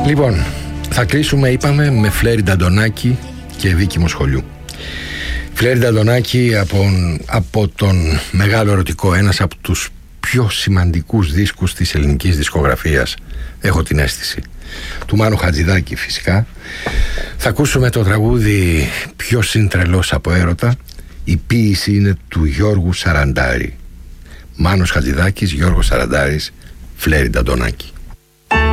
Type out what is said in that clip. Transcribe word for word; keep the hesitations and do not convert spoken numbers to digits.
Λοιπόν, θα κλείσουμε, είπαμε, με Φλέρι Νταντονάκη και Βίκη Μοσχολιού. Φλέρι Νταντονάκη από, από τον μεγάλο ερωτικό, ένας από τους πιο σημαντικούς δίσκους της ελληνικής δισκογραφίας, έχω την αίσθηση, του Μάνου Χατζηδάκη φυσικά. Θα ακούσουμε το τραγούδι «Ποιος είναι τρελός από έρωτα». Η ποίηση είναι του Γιώργου Σαραντάρη. Μάνος Χατζηδάκης, Γιώργος Σαραντάρης, Φλέρι Νταντονάκη.